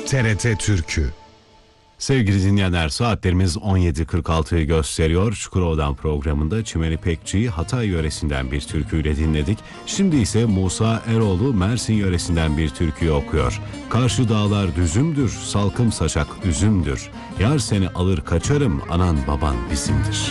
TRT Türkü. Sevgili dinleyenler, saatlerimiz 17.46'yı gösteriyor. Çukurova'dan programında Çimeni Pekçi'yi Hatay yöresinden bir türküyle dinledik. Şimdi ise Musa Eroğlu Mersin yöresinden bir türkü okuyor. Karşı dağlar düzümdür, salkım saçak üzümdür. Yar seni alır kaçarım, anan baban bizimdir.